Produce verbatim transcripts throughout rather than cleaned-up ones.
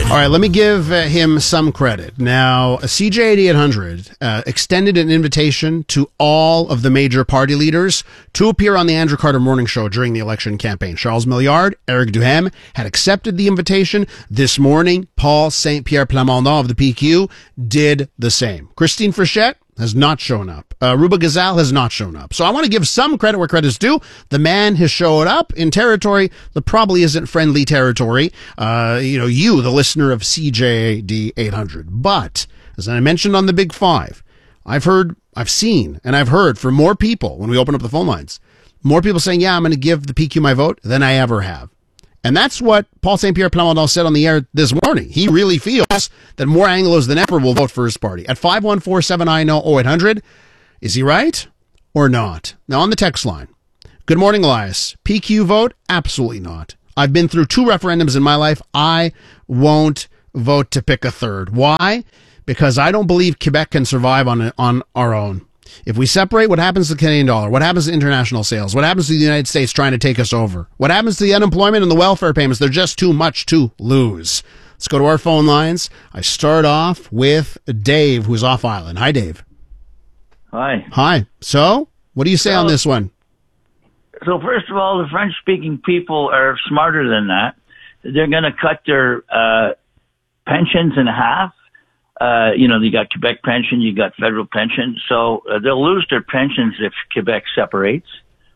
All right, let me give uh, him some credit. Now, C J eighty-eight hundred uh, extended an invitation to all of the major party leaders to appear on the Andrew Carter Morning Show during the election campaign. Charles Milliard, Eric Duhem had accepted the invitation. This morning, Paul Saint Pierre Plamondon of the P Q did the same. Christine Frechette has not shown up. Uh, Ruba Gazal has not shown up. So I want to give some credit where credit's due. The man has showed up in territory that probably isn't friendly territory. Uh, you know, you, the listener of C J D eight hundred. But, as I mentioned on the Big Five, I've heard, I've seen, and I've heard from more people when we open up the phone lines, more people saying, yeah, I'm going to give the P Q my vote than I ever have. And that's what Paul Saint Pierre Plamondon said on the air this morning. He really feels that more Anglos than ever will vote for his party. At five one four, seven nine zero, zero eight hundred, is he right or not? Now, on the text line, good morning, Elias. P Q vote? Absolutely not. I've been through two referendums in my life. I won't vote to pick a third. Why? Because I don't believe Quebec can survive on on our own. If we separate, what happens to the Canadian dollar? What happens to international sales? What happens to the United States trying to take us over? What happens to the unemployment and the welfare payments? They're just too much to lose. Let's go to our phone lines. I start off with Dave, who's off island. Hi, Dave. Hi. Hi. So, what do you say so, on this one? So, first of all, the French-speaking people are smarter than that. They're going to cut their uh, pensions in half. Uh, you know, you got Quebec pension, you got federal pension. So uh, they'll lose their pensions if Quebec separates.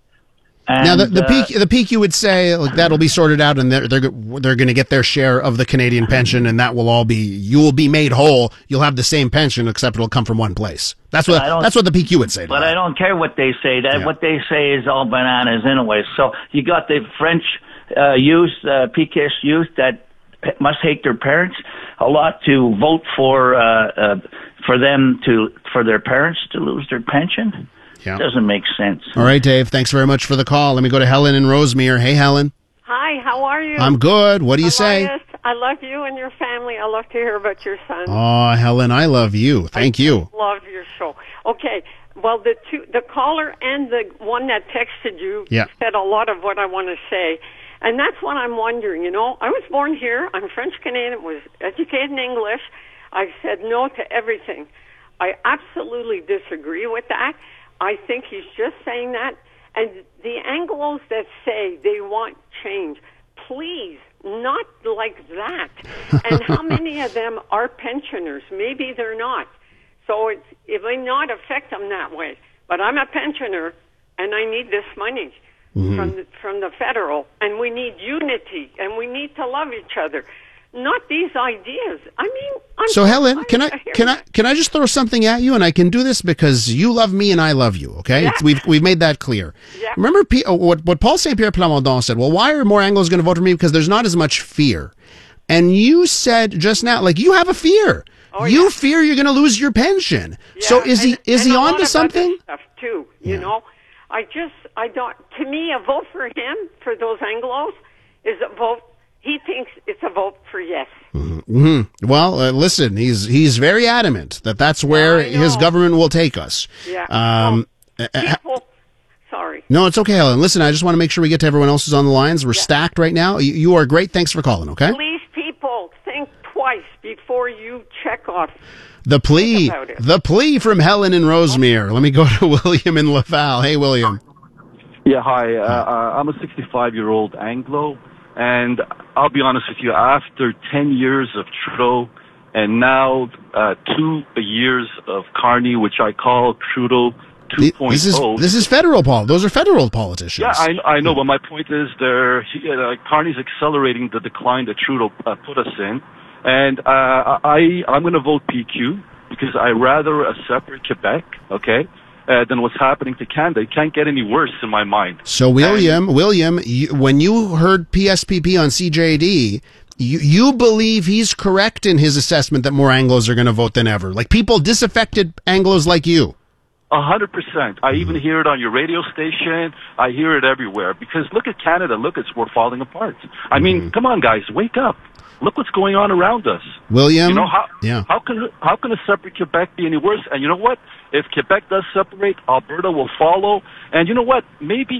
And, now, the, the, uh, P, the P Q would say like, that'll be sorted out and they're, they're, they're going to get their share of the Canadian pension and that will all be, you will be made whole. You'll have the same pension except it'll come from one place. That's what, that's what the P Q would say. But that. I don't care what they say. That, yeah. What they say is all bananas anyway. So you got the French uh, youth, uh, P K S youth that must hate their parents a lot to vote for uh, uh, for them to for their parents to lose their pension. Yeah. Doesn't make sense. All right, Dave. Thanks very much for the call. Let me go to Helen in Rosemere. Hey, Helen. Hi. How are you? I'm good. What do you Elias, say? I love you and your family. I love to hear about your son. Oh, Helen, I love you. Thank I you. Love your show. Okay. Well, the two, the caller and the one that texted you yeah. said a lot of what I want to say. And that's what I'm wondering, you know. I was born here. I'm French-Canadian, was educated in English. I said no to everything. I absolutely disagree with that. I think he's just saying that. And the Anglos that say they want change, please, not like that. And how many of them are pensioners? Maybe they're not. So it's, it may not affect them that way. But I'm a pensioner, and I need this money. Mm-hmm. From the, from the federal, and we need unity, and we need to love each other. Not these ideas. I mean, I'm so Helen, can I can I can I just throw something at you, and I can do this because you love me and I love you. Okay, yeah. it's, we've we've made that clear. Yeah. Remember P, uh, what what Paul Saint Pierre Plamondon said? Well, why are more Anglos going to vote for me? Because there's not as much fear. And you said just now, like you have a fear. Oh, you yeah. fear you're going to lose your pension. Yeah. So is and, he is and he a on lot to of something? Other stuff too. You yeah. know. I just, I don't, to me, a vote for him, for those Anglos, is a vote, he thinks it's a vote for yes. Mm-hmm. Mm-hmm. Well, uh, listen, he's he's very adamant that that's where yeah, his government will take us. Yeah. Um, well, people, sorry. No, it's okay, Helen. Listen, I just want to make sure we get to everyone else who's on the lines. We're yeah. stacked right now. You, you are great. Thanks for calling, okay? Please, people, think twice before you check off. The plea, the plea from Helen in Rosemere. Let me go to William in Laval. Hey, William. Yeah, hi. Uh, uh, I'm a sixty-five-year-old Anglo, and I'll be honest with you, after ten years of Trudeau and now uh, two years of Carney, which I call Trudeau two point oh. This is, this is federal, Paul. Those are federal politicians. Yeah, I, I know, but my point is they're, uh, Carney's accelerating the decline that Trudeau uh, put us in. And uh, I, I'm going to vote P Q because I rather a separate Quebec, okay, uh, than what's happening to Canada. It can't get any worse in my mind. So, William, and, William, you, when you heard P S P P on C J D, you, you believe he's correct in his assessment that more Anglos are going to vote than ever, like people disaffected Anglos like you. A hundred percent. I even hear it on your radio station. I hear it everywhere because look at Canada. Look, it's we're falling apart. I mean, mm-hmm. come on, guys, wake up. Look what's going on around us. William, you know, how, yeah. how can how can a separate Quebec be any worse? And you know what? If Quebec does separate, Alberta will follow. And you know what? Maybe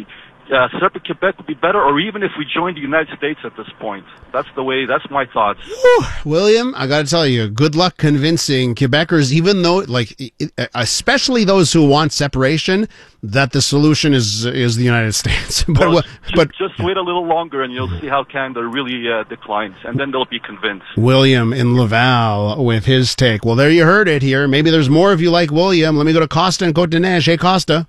uh, separate Quebec would be better, or even if we joined the United States at this point. That's the way, that's my thoughts. Whew. William, I got to tell you, good luck convincing Quebecers, even though, like, especially those who want separation, that the solution is is the United States. but well, but just, just wait a little longer and you'll see how Canada really uh, declines, and then they'll be convinced. William in Laval with his take. Well, there you heard it here. Maybe there's more of you like William. Let me go to Costa and Côte-des-Neiges. Hey, Costa.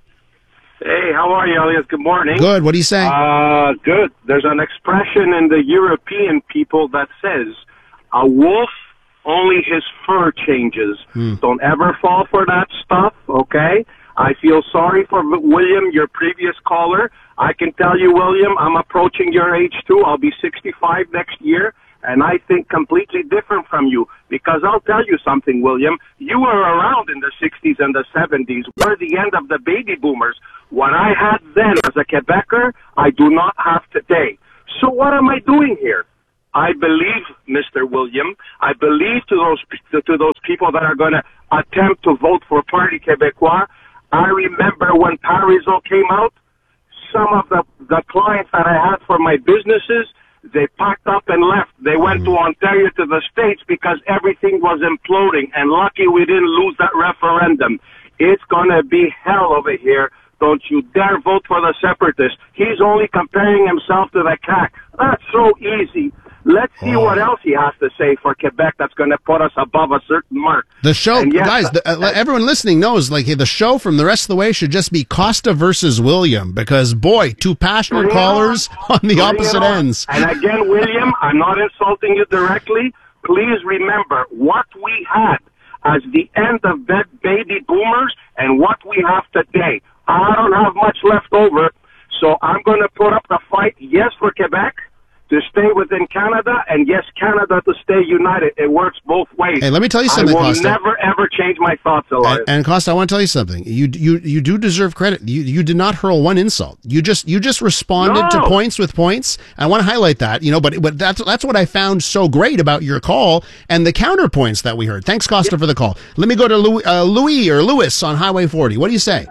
Hey, how are you, Elias? Good morning. Good. What do you say? Uh, good. There's an expression in the European people that says, a wolf, only his fur changes. Hmm. Don't ever fall for that stuff, okay? I feel sorry for William, your previous caller. I can tell you, William, I'm approaching your age too. I'll be sixty-five next year, and I think completely different from you. Because I'll tell you something, William. You were around in the sixties and the seventies. We're the end of the baby boomers. What I had then as a Quebecer, I do not have today. So what am I doing here? I believe, Mister William, I believe to those to, to those people that are going to attempt to vote for Parti Québécois. I remember when Parizeau came out, some of the, the clients that I had for my businesses, they packed up and left. They went to Ontario, to the States, because everything was imploding. And lucky we didn't lose that referendum. It's going to be hell over here. Don't you dare vote for the separatists. He's only comparing himself to the C A Q. That's so easy. Let's see oh. what else he has to say for Quebec that's going to put us above a certain mark. The show, yes, guys, the, uh, everyone listening knows, like, the show from the rest of the way should just be Costa versus William, because, boy, two passionate Bring callers on, on the Bring opposite ends. And again, William, I'm not insulting you directly. Please remember what we had as the end of that baby boomers and what we have today. I don't have much left over, so I'm going to put up the fight, yes, for Quebec, to stay within Canada, and yes, Canada to stay united. It works both ways. Hey, let me tell you something, I will Costa. never, ever change my thoughts, Elias. And, and Costa, I want to tell you something. You you you do deserve credit. You you did not hurl one insult. You just you just responded no. to points with points. I want to highlight that, you know, but but that's that's what I found so great about your call and the counterpoints that we heard. Thanks, Costa, yep. for the call. Let me go to Louis, uh, Louis or Louis on Highway forty. What do you say?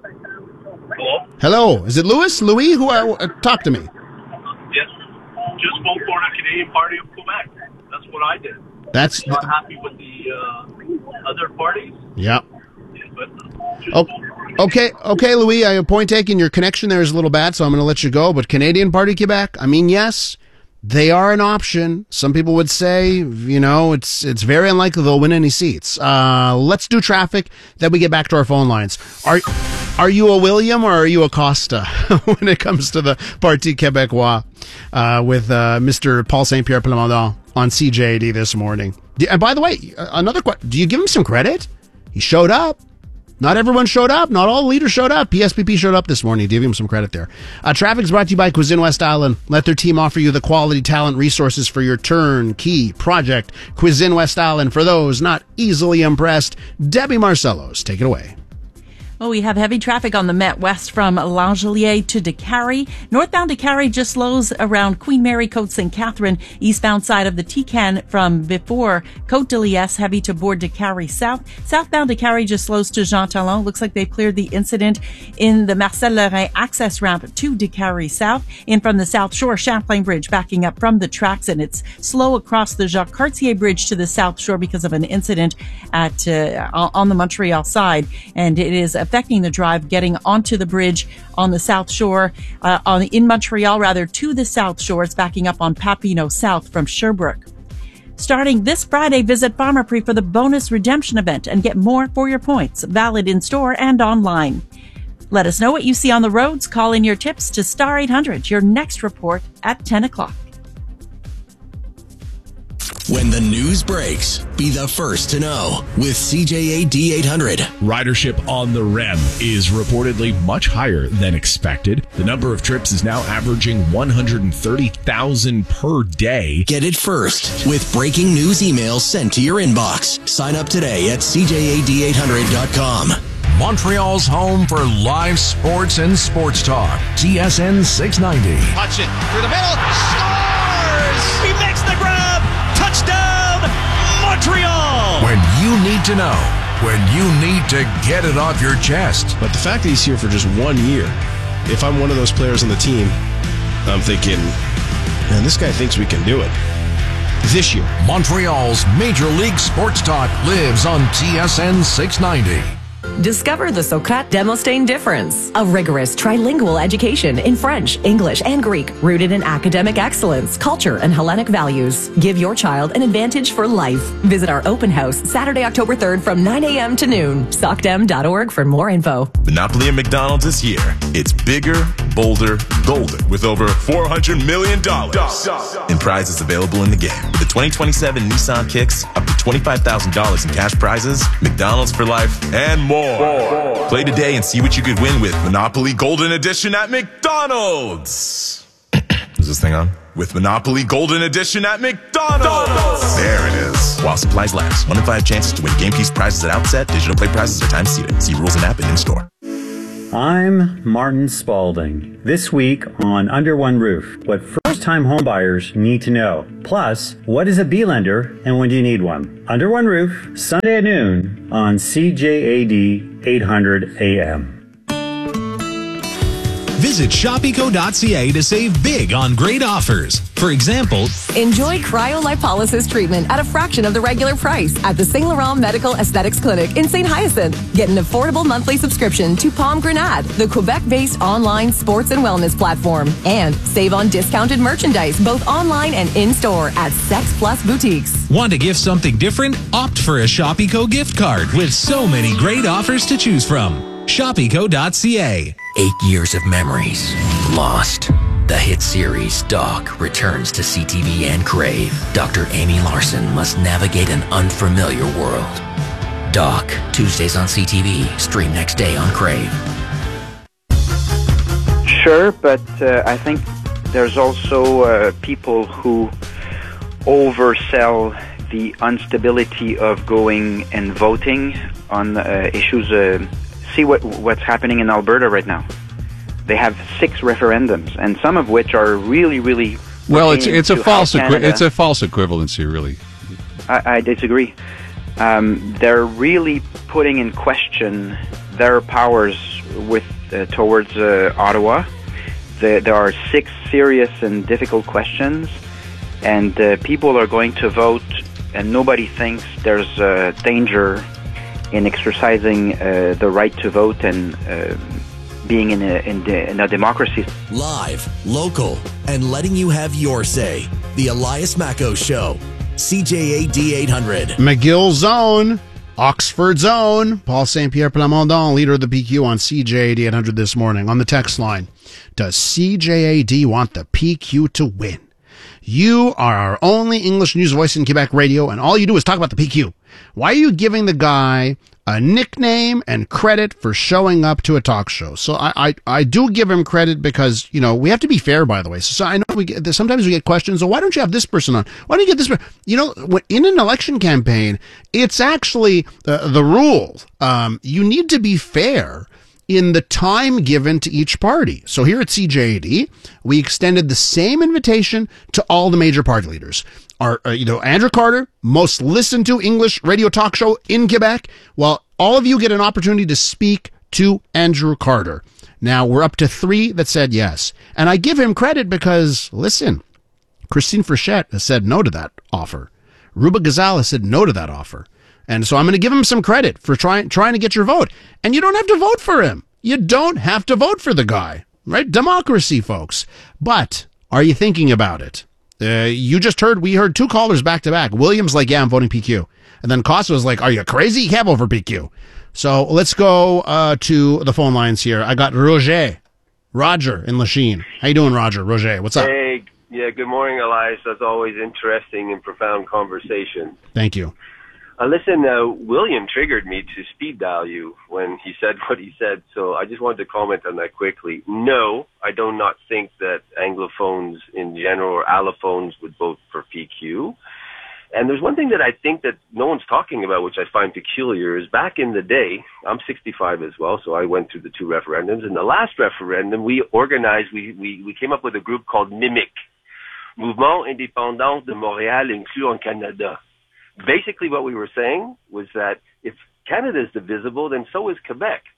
Hello? Hello. Is it Louis? Louis? Who? Uh, uh, talk to me. Yes. Just vote for the Canadian Party of Quebec. That's what I did. That's not happy with the uh, other parties. Yeah. yeah but oh, okay, okay, Louis. I point taken. Your connection there is a little bad, so I'm going to let you go. But Canadian Party Quebec. I mean, yes, they are an option. Some people would say, you know, it's it's very unlikely they'll win any seats. Uh, let's do traffic. Then we get back to our phone lines. Are Are you a William or are you a Costa when it comes to the Parti Québécois uh, with uh, Mister Paul Saint Pierre Plamondon on C J A D this morning? And by the way, another question: do you give him some credit? He showed up. Not everyone showed up. Not all the leaders showed up. P S P P showed up this morning. Give him some credit there. Uh, traffic is brought to you by Cuisine West Island. Let their team offer you the quality, talent, resources for your turnkey project. Cuisine West Island, for those not easily impressed. Debbie Marcellos, take it away. Well, we have heavy traffic on the Met West from Langelier to Décarie. Northbound Décarie just slows around Queen Mary, Côte Saint Catherine. Eastbound side of the T-Can from before Côte de Liesse, heavy to board Décarie South. Southbound Décarie just slows to Jean Talon. Looks like they cleared the incident in the Marcel Lorrain access ramp to Décarie South. In from the South Shore, Champlain Bridge backing up from the tracks, and it's slow across the Jacques Cartier Bridge to the South Shore because of an incident at uh, on the Montreal side, and it is a affecting the drive getting onto the bridge on the South Shore, uh, on in Montreal, rather, to the South Shore. It's backing up on Papineau South from Sherbrooke. Starting this Friday, visit Pharmaprix for the bonus redemption event and get more for your points, valid in store and online. Let us know what you see on the roads. Call in your tips to Star eight hundred, your next report at ten o'clock. When the news breaks, be the first to know with C J A D eight hundred. Ridership on the R E M is reportedly much higher than expected. The number of trips is now averaging one hundred thirty thousand per day. Get it first with breaking news emails sent to your inbox. Sign up today at C J A D eight hundred dot com. Montreal's home for live sports and sports talk. T S N six ninety. Touch it through the middle. Scores! He makes the grab. Touchdown, Montreal! When you need to know, when you need to get it off your chest. But the fact that he's here for just one year if I'm one of those players on the team, I'm thinking, man, this guy thinks we can do it. This year. Montreal's Major League Sports Talk lives on T S N six ninety. Discover the Socrate Demosthene difference, a rigorous trilingual education in French, English, and Greek, rooted in academic excellence, culture, and Hellenic values. Give your child an advantage for life. Visit our open house Saturday, October third from nine a.m. to noon. socdem dot org for more info. Monopoly at McDonald's is here. It's bigger, bolder, golden, with over four hundred million dollars in prizes available in the game. With the twenty twenty-seven Nissan Kicks, up to twenty-five thousand dollars in cash prizes, McDonald's for life, and more. More. Play today and see what you could win with Monopoly Golden Edition at McDonald's. Is this thing on? With Monopoly Golden Edition at McDonald's. There it is. While supplies last. One in five chances to win game piece prizes at outset. Digital play prizes are time seated. See rules and app and in store. I'm Martin Spalding. This week on Under One Roof, what first-time homebuyers need to know. Plus, what is a B-lender and when do you need one? Under One Roof, Sunday at noon on C J A D eight hundred A M. Visit shop eco dot c a to save big on great offers. For example, enjoy cryolipolysis treatment at a fraction of the regular price at the Saint Laurent Medical Aesthetics Clinic in Saint Hyacinthe. Get an affordable monthly subscription to Palm Grenade, the Quebec-based online sports and wellness platform. And save on discounted merchandise, both online and in-store at Sex Plus Boutiques. Want to gift something different? Opt for a Shop Eco gift card with so many great offers to choose from. shop eco dot c a. Eight years of memories lost. The hit series Doc returns to C T V and Crave. Doctor Amy Larson must navigate an unfamiliar world. Doc, Tuesdays on C T V, stream next day on Crave. Sure, but uh, I think there's also uh, people who oversell the instability of going and voting on uh, issues. Uh, see what what's happening in Alberta right now. They have six referendums, and some of which are really, really well. It's it's a false equi- it's a false equivalency, really. I, I disagree. Um, they're really putting in question their powers with uh, towards uh, Ottawa. The, there are six serious and difficult questions, and uh, people are going to vote, and nobody thinks there's uh, danger in exercising uh, the right to vote and uh, being in a, in, de- in a democracy. Live, local, and letting you have your say. The Elias Macco Show. C J A D eight hundred. McGill Zone. Oxford Zone. Paul Saint Pierre Plamondon, leader of the P Q on C J A D eight hundred this morning. On the text line, does C J A D want the P Q to win? You are our only English news voice in Quebec radio, and all you do is talk about the P Q. Why are you giving the guy a nickname and credit for showing up to a talk show? So I, I, I do give him credit because, you know, we have to be fair, by the way. So, so I know we get, sometimes we get questions, well, why don't you have this person on? Why don't you get this person? You know, in an election campaign, it's actually uh, the rule. Um, you need to be fair in the time given to each party. So here at C J A D, we extended the same invitation to all the major party leaders. Our, uh, you know, Andrew Carter, most listened to English radio talk show in Quebec. Well, all of you get an opportunity to speak to Andrew Carter. Now, we're up to three that said yes. And I give him credit because, listen, Christine Frechette has said no to that offer. Ruba Gazal has said no to that offer. And so I'm going to give him some credit for trying trying to get your vote. And you don't have to vote for him. You don't have to vote for the guy, right? Democracy, folks. But are you thinking about it? Uh, you just heard, we heard two callers back to back. William's like, yeah, I'm voting P Q. And then Costa was like, are you crazy? You can't vote for P Q. So let's go uh, to the phone lines here. I got Roger. Roger in Lachine. How you doing, Roger? Roger, what's up? Hey, yeah, good morning, Elias. That's always interesting and profound conversation. Thank you. Uh, listen, uh, William triggered me to speed dial you when he said what he said, so I just wanted to comment on that quickly. No, I do not think that Anglophones in general or allophones would vote for P Q. And there's one thing that I think that no one's talking about, which I find peculiar, is back in the day, I'm sixty-five as well, so I went through the two referendums. In the last referendum, we organized, we, we, we came up with a group called MIMIC, Mouvement Indépendance de Montréal Inclus en Canada. Basically what we were saying was that if Canada is divisible, then so is Quebec.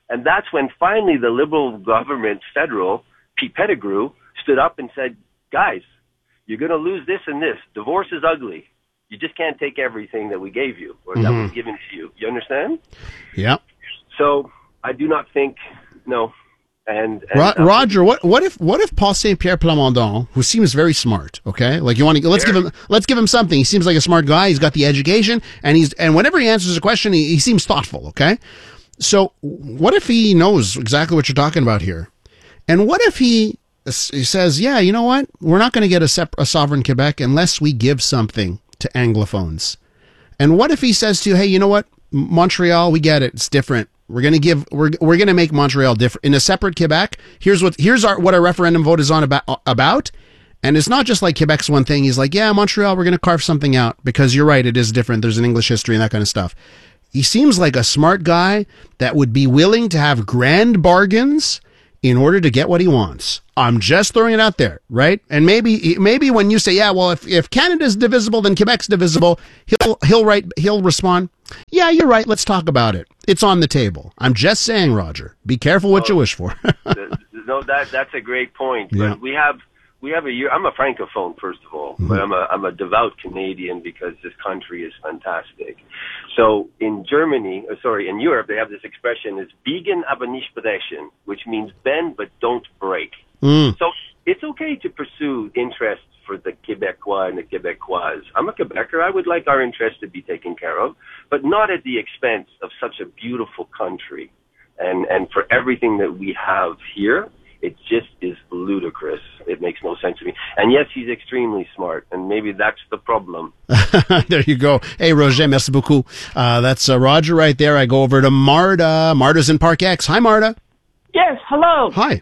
And that's when finally the Liberal government, federal, Pete Pettigrew, stood up and said, guys, you're going to lose this and this. Divorce is ugly. You just can't take everything that we gave you or mm-hmm. that was given to you. You understand? Yeah. So I do not think, no. And, and Ro- Roger, what what if what if Paul Saint Pierre Plamondon, who seems very smart, okay, like you want to let's sure. give him let's give him something. He seems like a smart guy. He's got the education, and he's and whenever he answers a question, he, he seems thoughtful. Okay, so what if he knows exactly what you're talking about here, and what if he he says, yeah, you know what, we're not going to get a, sep- a sovereign Quebec unless we give something to Anglophones, and what if he says to you, hey, you know what, Montreal, we get it, it's different. We're gonna give. We're we're gonna make Montreal different in a separate Quebec. Here's what here's our what our referendum vote is on about about, and it's not just like Quebec's one thing. He's like, yeah, Montreal, we're gonna carve something out because you're right, it is different. There's an English history and that kind of stuff. He seems like a smart guy that would be willing to have grand bargains in order to get what he wants. I'm just throwing it out there, right? And maybe maybe when you say, yeah, well, if if Canada's divisible, then Quebec's divisible, he'll he'll write he'll respond, yeah, you're right. Let's talk about it. It's on the table. I'm just saying, Roger, be careful what oh, you wish for. No, that that's a great point. Yeah. But we have we have a year. I'm a francophone, first of all, mm-hmm. but I'm a I'm a devout Canadian because this country is fantastic. So in Germany, uh, sorry, in Europe, they have this expression: "It's biegen aber nicht brechen," which means bend but don't break. Mm. So it's okay to pursue interests for the Quebecois and the Quebecoises. I'm a Quebecer. I would like our interests to be taken care of, but not at the expense of such a beautiful country. And and for everything that we have here, it just is ludicrous. It makes no sense to me. And yes, he's extremely smart, and maybe that's the problem. There you go. Hey, Roger, merci beaucoup. Uh, that's uh, Roger right there. I go over to Marta. Marta's in Park X. Hi, Marta. Yes, hello. Hi.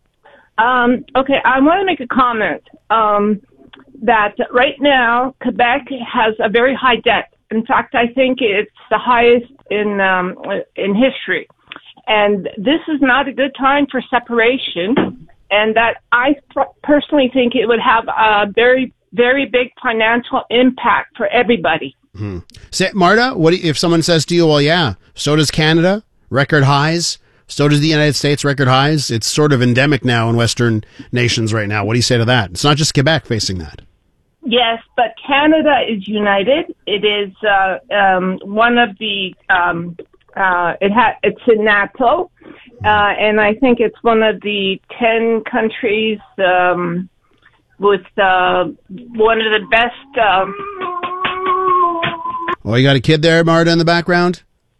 Um, okay, I want to make a comment um, that right now Quebec has a very high debt. In fact, I think it's the highest in um, in history. And this is not a good time for separation, and that I personally think it would have a very, very big financial impact for everybody. Hmm. Say, Marta, what do you, if someone says to you, well, yeah, so does Canada, record highs. So does the United States, record highs. It's sort of endemic now in Western nations right now. What do you say to that? It's not just Quebec facing that. Yes, but Canada is united. It is uh, um, one of the, um, uh, it ha- it's in NATO, uh, and I think it's one of the ten countries um, with uh, one of the best. Um... Oh, you got a kid there, Marta, in the background?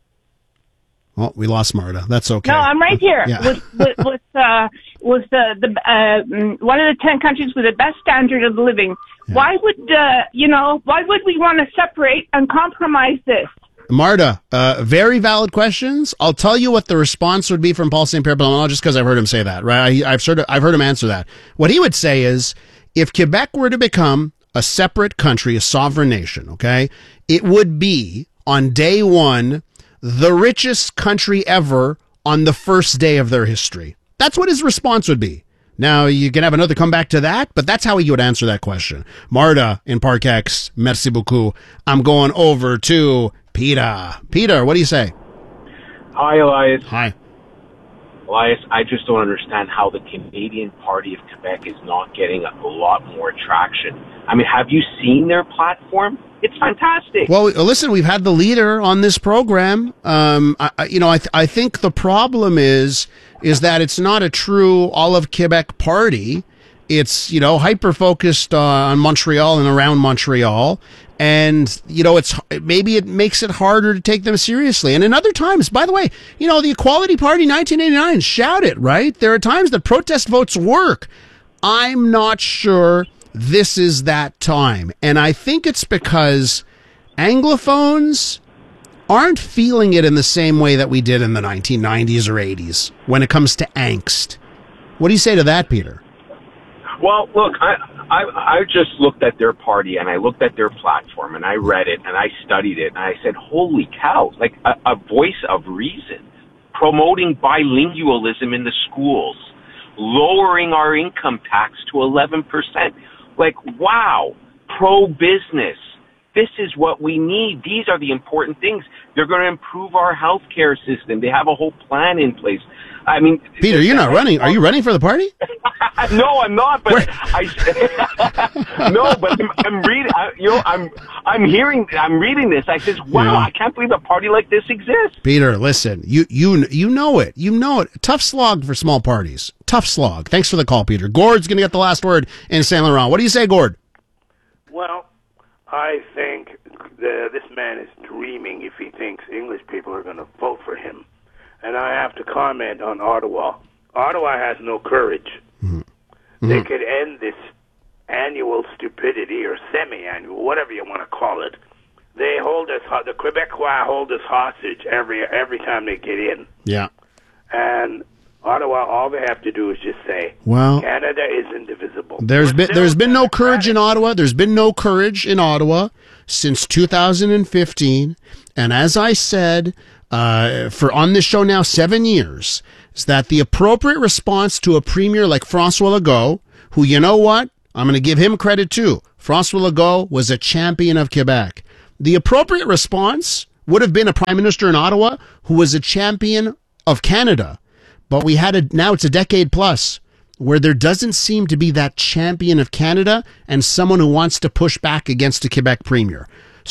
Oh, we lost Marta. That's okay. No, I'm right here yeah. with with with, uh, with the the uh, one of the ten countries with the best standard of living. Yeah. Why would uh, you know? Why would we want to separate and compromise this? Marta, uh, very valid questions. I'll tell you what the response would be from Paul Saint Pierre Plamondon, just because I've heard him say that. Right? I, I've sort of I've heard him answer that. What he would say is, if Quebec were to become a separate country, a sovereign nation, okay, it would be on day one the richest country ever on the first day of their history. That's what his response would be. Now, you can have another comeback to that, but that's how he would answer that question. Marta in Park X, merci beaucoup. I'm going over to Peter. Peter, what do you say? Hi, Elias. Hi. Elias, I just don't understand how the Canadian Party of Quebec is not getting a lot more traction. I mean, have you seen their platform? It's fantastic. Well, listen, we've had the leader on this program. Um, I, you know, I, th- I think the problem is is that it's not a true all of Quebec party. It's, you know, hyper focused uh, on Montreal and around Montreal, and you know, it's maybe it makes it harder to take them seriously. And in other times, by the way, you know, the Equality Party, nineteen eighty-nine, shout it, right? There are times that protest votes work. I'm not sure this is that time. And I think it's because Anglophones aren't feeling it in the same way that we did in the nineteen nineties or eighties when it comes to angst. What do you say to that, Peter? Well, look, I, I I just looked at their party and I looked at their platform and I read it and I studied it and I said, holy cow, like a, a voice of reason, promoting bilingualism in the schools, lowering our income tax to eleven percent. Like, wow, pro-business, this is what we need. These are the important things. They're going to improve our healthcare system. They have a whole plan in place. I mean, Peter, you're not running. Are you running for the party? No, I'm not. But I no, but I'm, I'm reading. I, you know, I'm I'm hearing. I'm reading this. I says, wow, Yeah. I can't believe a party like this exists. Peter, listen, you you you know it. You know it. Tough slog for small parties. Tough slog. Thanks for the call, Peter. Gord's going to get the last word in Saint Laurent. What do you say, Gord? Well, I think the, this man is dreaming if he thinks English people are going to vote for him. And I have to comment on Ottawa. Ottawa has no courage. Mm-hmm. They Mm-hmm. could end this annual stupidity or semi-annual, whatever you want to call it. They hold us, the Quebecois hold us hostage every every time they get in. Yeah. And Ottawa, all they have to do is just say, Well, Canada is indivisible. There's been there's been no courage in Ottawa. There's been no courage in Ottawa since two thousand fifteen. And as I said, uh, for on this show now seven years, is that the appropriate response to a premier like François Legault, who, you know what, I'm going to give him credit too. François Legault was a champion of Quebec. The appropriate response would have been a prime minister in Ottawa who was a champion of Canada. But we had a, now it's a decade plus where there doesn't seem to be that champion of Canada and someone who wants to push back against a Quebec premier.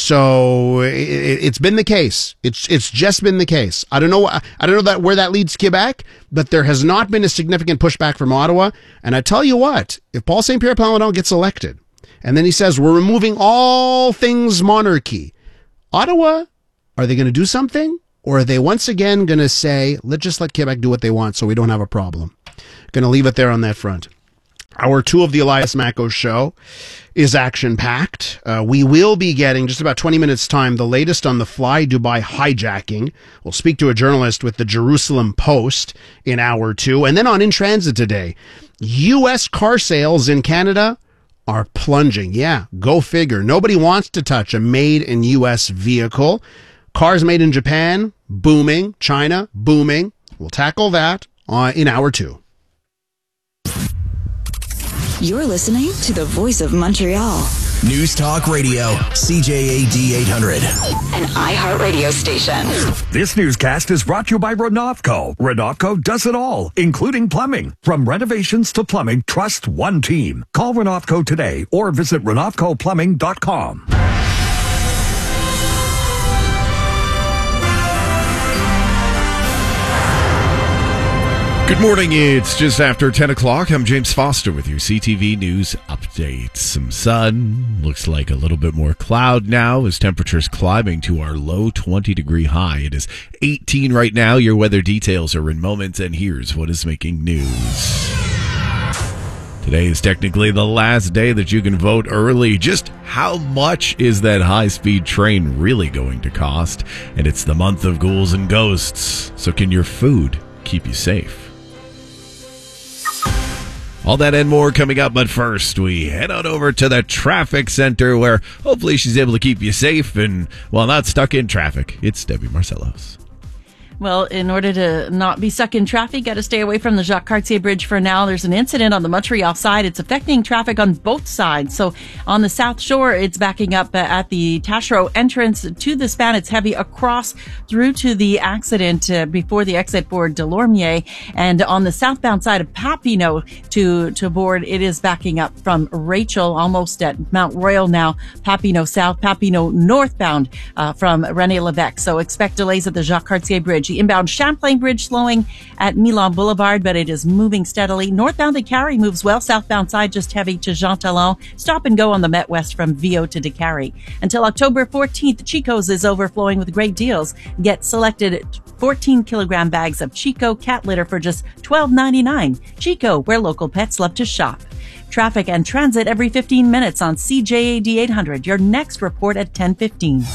So it, it's been the case. It's it's just been the case. I don't know. I don't know that where that leads Quebec, but there has not been a significant pushback from Ottawa. And I tell you what, if Paul Saint Pierre Plamondon gets elected, and then he says we're removing all things monarchy, Ottawa, are they going to do something? Or are they once again going to say, let's just let Quebec do what they want so we don't have a problem? Going to leave it there on that front. Hour two of the Elias Macko Show is action-packed. Uh, we will be getting, just about twenty minutes' time, the latest on the Fly Dubai hijacking. We'll speak to a journalist with the Jerusalem Post in hour two. And then on In Transit today, U S car sales in Canada are plunging. Yeah, go figure. Nobody wants to touch a made-in-U S vehicle. Cars made in Japan, booming. China, booming. We'll tackle that uh, in hour two. You're listening to the Voice of Montreal. News Talk Radio, C J A D eight hundred. An iHeartRadio station. This newscast is brought to you by Renovco. Renovco does it all, including plumbing. From renovations to plumbing, trust one team. Call Renovco today or visit renovco plumbing dot com. Good morning. It's just after ten o'clock. I'm James Foster with your C T V News update. Some sun. Looks like a little bit more cloud now as temperatures climbing to our low twenty degree high. It is eighteen right now. Your weather details are in moments, and here's what is making news. Today is technically the last day that you can vote early. Just how much is that high-speed train really going to cost? And it's the month of ghouls and ghosts. So can your food keep you safe? All that and more coming up, but first we head on over to the traffic center where hopefully she's able to keep you safe and, well, not stuck in traffic. It's Debbie Marcellos. Well, in order to not be stuck in traffic, got to stay away from the Jacques Cartier Bridge for now. There's an incident on the Montreal side. It's affecting traffic on both sides. So on the South Shore, it's backing up at the Taschereau entrance to the span. It's heavy across through to the accident uh, before the exit for Delormier. And on the southbound side of Papineau to, to board, it is backing up from Rachel almost at Mount Royal now. Papineau South, Papineau northbound uh, from René Lévesque. So expect delays at the Jacques Cartier Bridge. The inbound Champlain Bridge slowing at Milan Boulevard, but it is moving steadily. Northbound to Carrie moves well. Southbound side just heavy to Jean Talon. Stop and go on the Met West from Viau to DeCarry. Until October fourteenth, Chico's is overflowing with great deals. Get selected fourteen kilogram bags of Chico cat litter for just twelve ninety-nine. Chico, where local pets love to shop. Traffic and transit every fifteen minutes on C J A D eight hundred. Your next report at ten fifteen.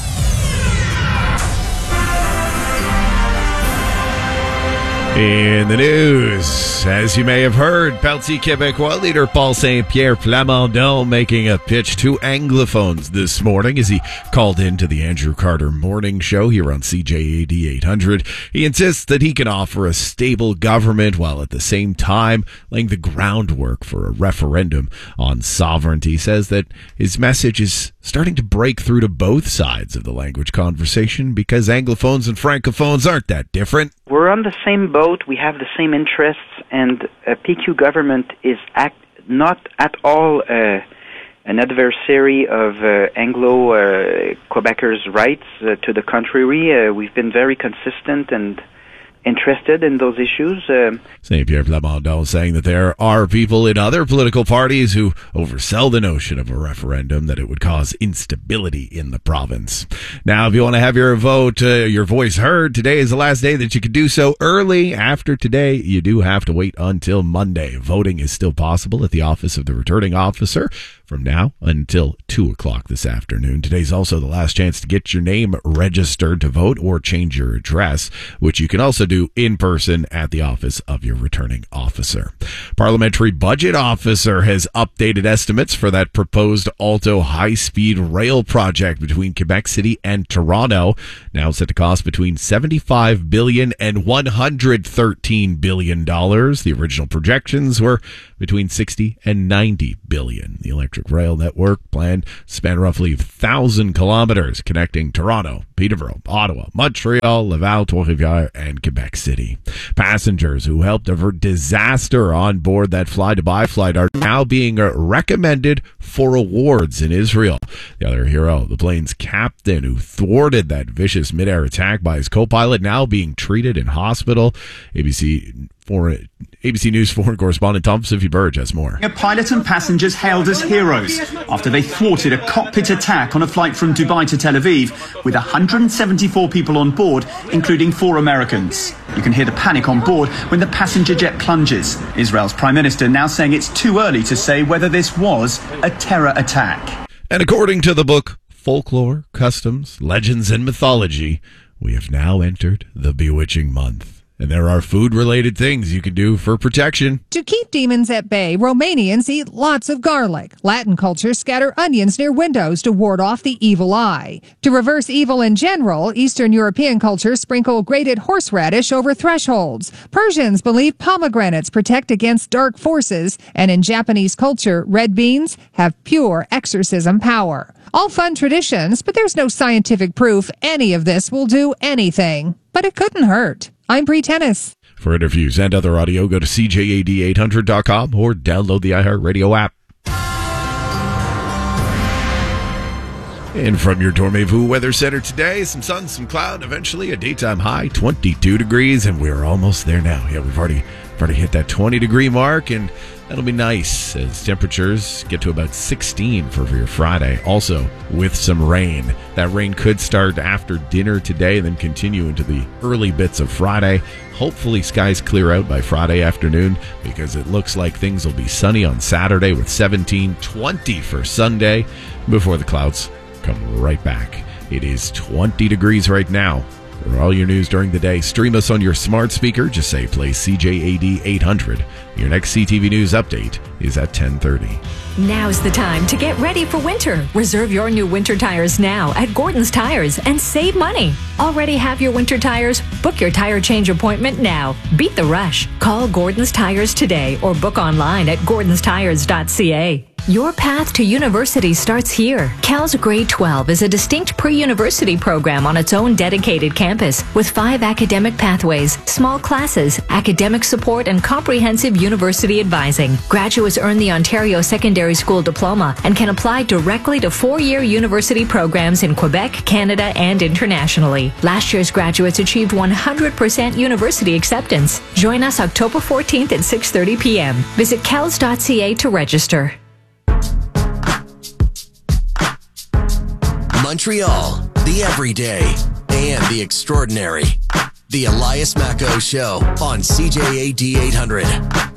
In the news, as you may have heard, Parti Québécois leader Paul Saint-Pierre Plamondon making a pitch to Anglophones this morning as he called into the Andrew Carter Morning Show here on C J A D eight hundred. He insists that he can offer a stable government while at the same time laying the groundwork for a referendum on sovereignty. He says that his message is starting to break through to both sides of the language conversation because Anglophones and Francophones aren't that different. We're on the same boat, we have the same interests, and a P Q government is act, not at all uh, an adversary of uh, Anglo-Quebecers' uh, rights. Uh, to the contrary, uh, we've been very consistent and interested in those issues. Um, Saint-Pierre Plamondon saying that there are people in other political parties who oversell the notion of a referendum, that it would cause instability in the province. Now, if you want to have your vote, uh, your voice heard, today is the last day that you can do so early. After today, you do have to wait until Monday. Voting is still possible at the office of the returning officer from now until two o'clock this afternoon. Today's also the last chance to get your name registered to vote or change your address, which you can also do in person at the office of your returning officer. Parliamentary Budget Officer has updated estimates for that proposed Alto high-speed rail project between Quebec City and Toronto, now set to cost between seventy-five billion dollars and one hundred thirteen billion dollars. The original projections were between sixty and ninety billion dollars. The electric rail network planned to span roughly one thousand kilometers connecting Toronto, Peterborough, Ottawa, Montreal, Laval, Trois-Rivières, and Quebec City. Passengers who helped avert disaster on board that fly-to-buy flight are now being recommended for awards in Israel. The other hero, the plane's captain who thwarted that vicious mid-air attack by his co-pilot, now being treated in hospital. A B C Foreign, A B C News foreign correspondent Tom Pacifi-Burge has more. A pilot and passengers hailed as heroes after they thwarted a cockpit attack on a flight from Dubai to Tel Aviv with one hundred seventy-four people on board, including four Americans. You can hear the panic on board when the passenger jet plunges. Israel's Prime Minister now saying it's too early to say whether this was a terror attack. And according to the book Folklore, Customs, Legends, and Mythology, we have now entered the bewitching month. And there are food-related things you can do for protection. To keep demons at bay, Romanians eat lots of garlic. Latin culture scatter onions near windows to ward off the evil eye. To reverse evil in general, Eastern European cultures sprinkle grated horseradish over thresholds. Persians believe pomegranates protect against dark forces. And in Japanese culture, red beans have pure exorcism power. All fun traditions, but there's no scientific proof any of this will do anything. But it couldn't hurt. I'm Bree Tennis. For interviews and other audio, go to C J A D eight hundred dot com or download the iHeartRadio app. And from your Dormez-vous Weather Center today, some sun, some cloud, eventually a daytime high, twenty-two degrees, and we're almost there now. Yeah, we've already, we've already hit that twenty degree mark, and that'll be nice as temperatures get to about sixteen for your Friday. Also, with some rain. That rain could start after dinner today and then continue into the early bits of Friday. Hopefully, skies clear out by Friday afternoon because it looks like things will be sunny on Saturday with seventeen, twenty for Sunday before the clouds come right back. It is twenty degrees right now. For all your news during the day, stream us on your smart speaker. Just say play C J A D eight hundred. Your next C T V News update is at ten thirty. Now's the time to get ready for winter. Reserve your new winter tires now at Gordon's Tires and save money. Already have your winter tires? Book your tire change appointment now. Beat the rush. Call Gordon's Tires today or book online at gordons tires dot c a. Your path to university starts here. Cal's Grade twelve is a distinct pre-university program on its own dedicated campus with five academic pathways, small classes, academic support, and comprehensive university advising. Graduates earn the Ontario Secondary School Diploma and can apply directly to four-year university programs in Quebec, Canada, and internationally. Last year's graduates achieved one hundred percent university acceptance. Join us October fourteenth at six thirty p.m. Visit cals dot c a to register. Montreal, the everyday and the extraordinary. The Elias Macco Show on C J A D eight hundred.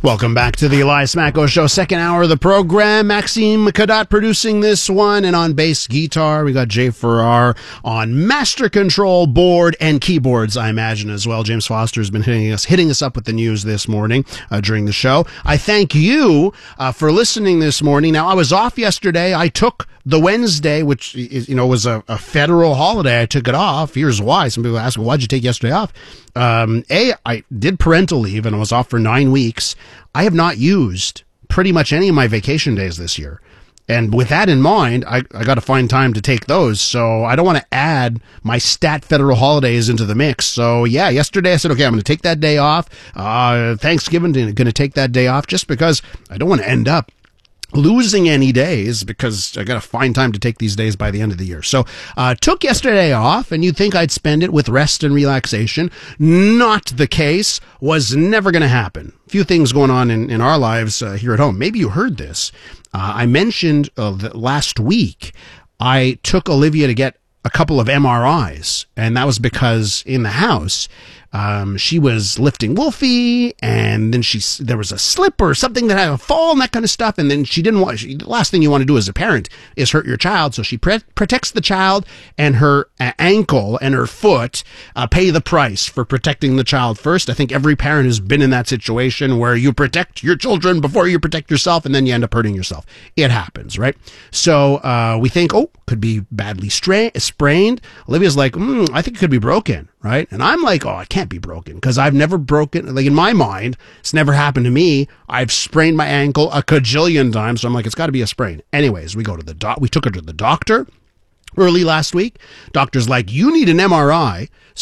Welcome back to the Elias Macko Show, second hour of the program. Maxime Cadotte producing this one, and on bass guitar, we got Jay Farrar on master control board and keyboards, I imagine, as well. James Foster's been hitting us hitting us up with the news this morning uh, during the show. I thank you uh, for listening this morning. Now, I was off yesterday. I took the Wednesday, which is, you know, was a, a federal holiday. I took it off. Here's why. Some people ask, well, why'd you take yesterday off? Um, A, I did parental leave and I was off for nine weeks. I have not used pretty much any of my vacation days this year. And with that in mind, I, I got to find time to take those. So I don't want to add my stat federal holidays into the mix. So yeah, yesterday I said, okay, I'm going to take that day off. Uh, Thanksgiving, going to take that day off just because I don't want to end up losing any days, because I got to find time to take these days by the end of the year. So, uh, took yesterday off, and you'd think I'd spend it with rest and relaxation. Not the case. Was never going to happen. A few things going on in, in our lives uh, here at home. Maybe you heard this. Uh, I mentioned uh, that last week I took Olivia to get a couple of M R Is, and that was because in the house, Um, she was lifting Wolfie, and then she, there was a slip or something that had a fall and that kind of stuff. And then she didn't want, she, the last thing you want to do as a parent is hurt your child. So she pre- protects the child, and her uh, ankle and her foot, uh, pay the price for protecting the child first. I think every parent has been in that situation where you protect your children before you protect yourself, and then you end up hurting yourself. It happens, right? So, uh, we think, oh, could be badly stra- sprained. Olivia's like, mm, I think it could be broken. Right? And I'm like, oh, it can't be broken, because I've never broken, like in my mind, it's never happened to me. I've sprained my ankle a cajillion times. So I'm like, it's got to be a sprain. Anyways, we go to the doc, we took her to the doctor early last week. Doctor's like, you need an M R I.